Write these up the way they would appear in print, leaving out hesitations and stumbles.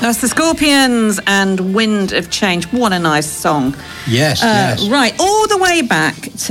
That's the Scorpions and Wind of Change. What a nice song. Yes, yes. Right, all the way back to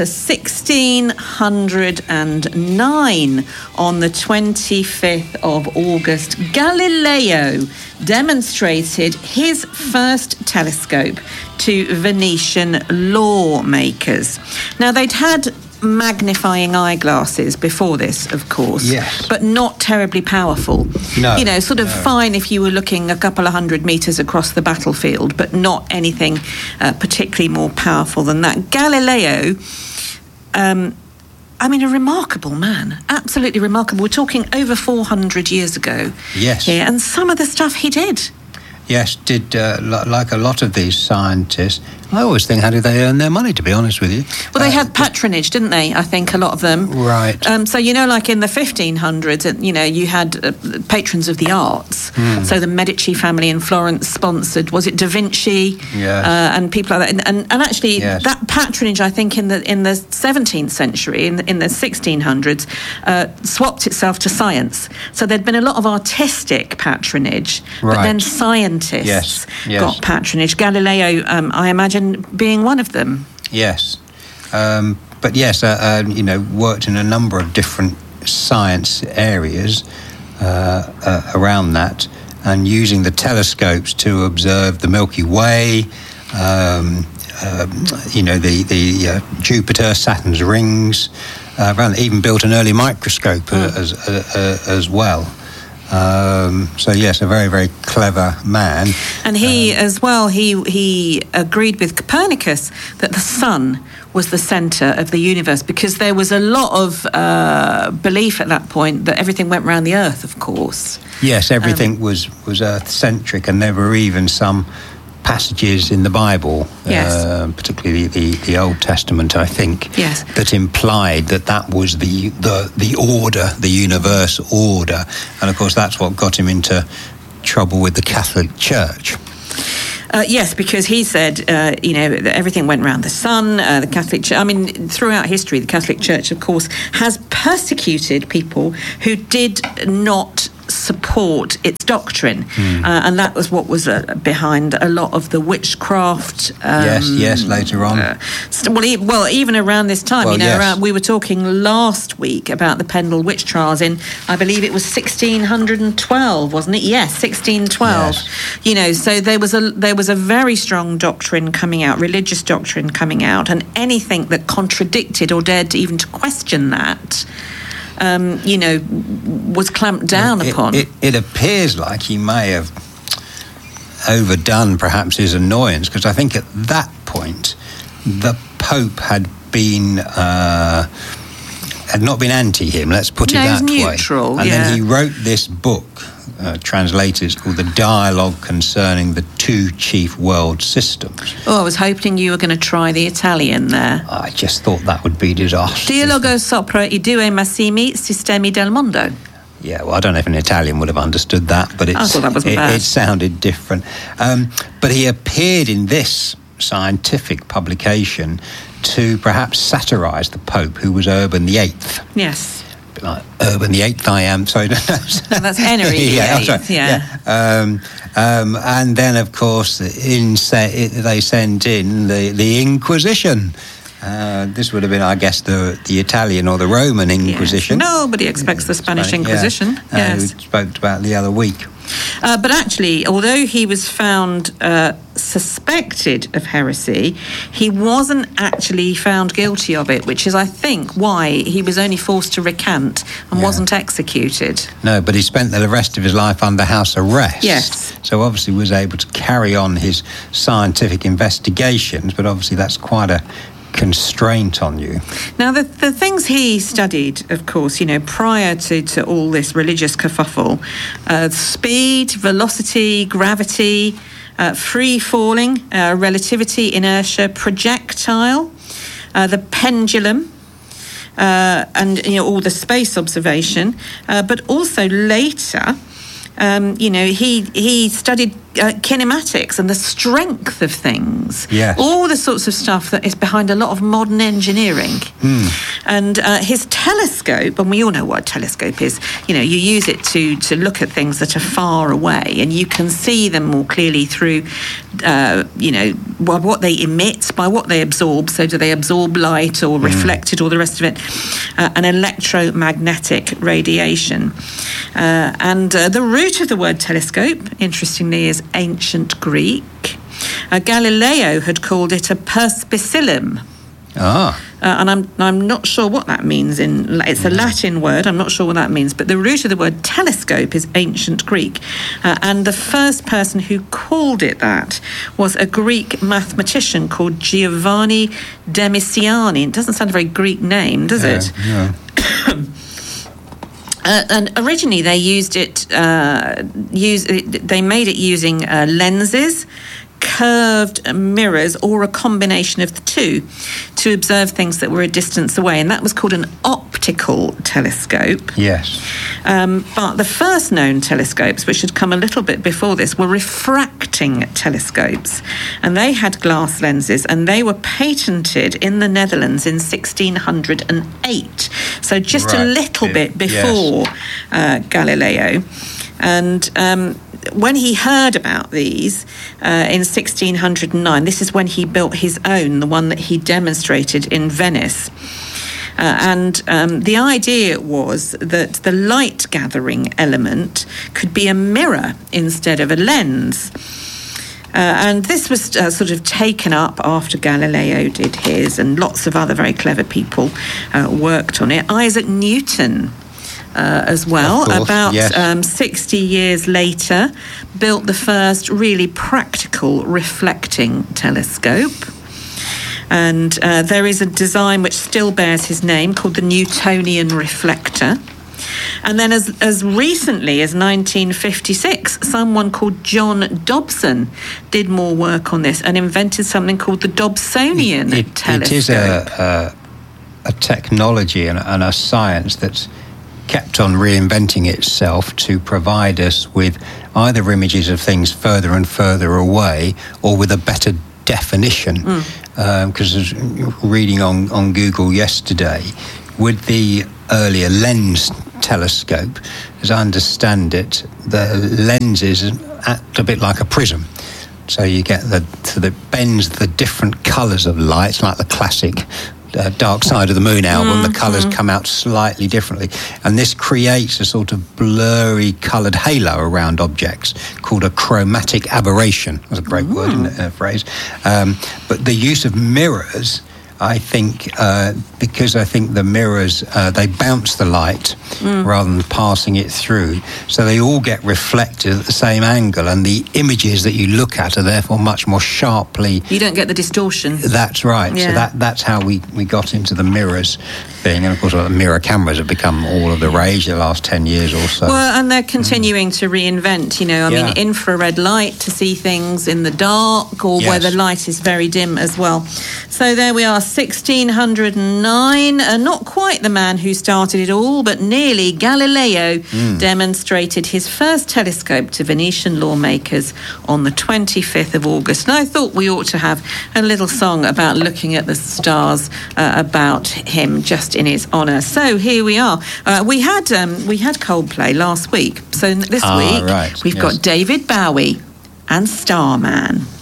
1609 on the 25th of August, Galileo demonstrated his first telescope to Venetian lawmakers. Now, they'd had magnifying eyeglasses before this, of course, yes, but not terribly powerful. No, you know, sort of fine if you were looking a couple of 100 metres across the battlefield, but not anything particularly more powerful than that. Galileo, I mean, a remarkable man, absolutely remarkable. We're talking over 400 years ago. Yes. Yeah, and some of the stuff he did. Yes, did like a lot of these scientists. I always think, how do they earn their money, to be honest with you? Well, they had patronage, didn't they? I think a lot of them. Right. So, you know, like in the 1500s, you know, you had patrons of the arts. So the Medici family in Florence sponsored, was it Da Vinci? Yes. And people like that. And actually, yes, that patronage, I think, in the 17th century, in the 1600s, swapped itself to science. So there'd been a lot of artistic patronage, right, but then scientists yes, yes, got patronage. Galileo, I imagine, being one of them. Yes. But yes, you know, worked in a number of different science areas around that, and using the telescopes to observe the Milky Way, you know, the Jupiter, Saturn's rings, even built an early microscope as well. So yes, a very, very clever man. And he, as well, he agreed with Copernicus that the sun was the centre of the universe, because there was a lot of belief at that point that everything went around the Earth, of course. Yes, everything was Earth-centric, and there were even some passages in the Bible, yes, particularly the Old Testament, I think, yes, that implied that was the order, the universe order, and of course that's what got him into trouble with the Catholic Church. Yes, because he said, you know, that everything went around the sun. The Catholic Church, I mean, throughout history, the Catholic Church, of course, has persecuted people who did not support its doctrine, and that was what was behind a lot of the witchcraft. Yes, later on. Well, even around this time, you know, yes, we were talking last week about the Pendle witch trials in, I believe it was 1612, wasn't it? Yes, 1612. Yes. You know, so there was a very strong doctrine coming out, religious doctrine coming out, and anything that contradicted or dared even to question that, you know, was clamped down upon. It appears like he may have overdone perhaps his annoyance, because I think at that point the Pope had not been anti him, let's put it that way. Neutral, and then he wrote this book, translated, it's called The Dialogue Concerning the Two Chief World Systems. Oh, I was hoping you were going to try the Italian there. I just thought that would be disastrous. Dialogo sopra I due massimi sistemi del mondo. Yeah, well, I don't know if an Italian would have understood that, but I thought that wasn't bad. It sounded different. But he appeared in this scientific publication to perhaps satirise the Pope, who was Urban VIII. Yes. Like Urban VIII, I am. Sorry, no, that's Henry VIII. And then, of course, they sent in the Inquisition. This would have been, I guess, the Italian or the Roman Inquisition. Yes. Nobody expects the Spanish Inquisition. We spoke about the other week. But actually, although he was found suspected of heresy, he wasn't actually found guilty of it, which is, I think, why he was only forced to recant and wasn't executed. No, but he spent the rest of his life under house arrest. Yes. So obviously was able to carry on his scientific investigations, but obviously that's quite a constraint on you. Now, the things he studied, of course, you know, prior to all this religious kerfuffle, speed, velocity, gravity, free falling, relativity, inertia, projectile, the pendulum, and, you know, all the space observation, but also later he studied kinematics and the strength of things. Yes. All the sorts of stuff that is behind a lot of modern engineering. And his telescope, and we all know what a telescope is, you use it to look at things that are far away, and you can see them more clearly through, what they emit, by what they absorb. So do they absorb light or reflect it, or the rest of it? An electromagnetic radiation. And the root of the word telescope, interestingly, is ancient Greek. Galileo had called it a perspicillum. And I'm not sure what that means. It's a Latin word. I'm not sure what that means. But the root of the word telescope is ancient Greek. And the first person who called it that was a Greek mathematician called Giovanni Demisiani. It doesn't sound a very Greek name, does it? No. And originally they used it. They made it using lenses, curved mirrors, or a combination of the two, to observe things that were a distance away, and that was called an optical telescope. Yes. But the first known telescopes, which had come a little bit before this, were refracting telescopes, and they had glass lenses, and they were patented in the Netherlands in 1608, so just a little bit before Galileo. And when he heard about these in 1609, this is when he built his own, the one that he demonstrated in Venice. And the idea was that the light gathering element could be a mirror instead of a lens. And this was sort of taken up after Galileo did his, and lots of other very clever people worked on it. Isaac Newton as well, about 60 years later, built the first really practical reflecting telescope. And there is a design which still bears his name, called the Newtonian reflector. And then as recently as 1956, someone called John Dobson did more work on this and invented something called the Dobsonian telescope. It is a technology and a science that's kept on reinventing itself to provide us with either images of things further and further away, or with a better definition. Because I was reading on Google yesterday, with the earlier lens telescope, as I understand it, the lenses act a bit like a prism. So you get that bends the different colours of light, like the classic Dark Side of the Moon album. The colours come out slightly differently, and this creates a sort of blurry coloured halo around objects called a chromatic aberration. That's a great word, isn't it, phrase. But the use of mirrors, I think, because I think the mirrors, they bounce the light rather than passing it through, so they all get reflected at the same angle, and the images that you look at are therefore much more sharply... You don't get the distortion. That's right. Yeah. So that's how we got into the mirrors thing, and of course the mirror cameras have become all of the rage the last 10 years or so. Well, and they're continuing to reinvent, I mean, infrared light to see things in the dark, or where the light is very dim as well. So there we are, 1609, not quite the man who started it all, but nearly. Galileo demonstrated his first telescope to Venetian lawmakers on the 25th of August. And I thought we ought to have a little song about looking at the stars about him, just in his honour. So here we are. We had Coldplay last week. So this week we've got David Bowie and Starman.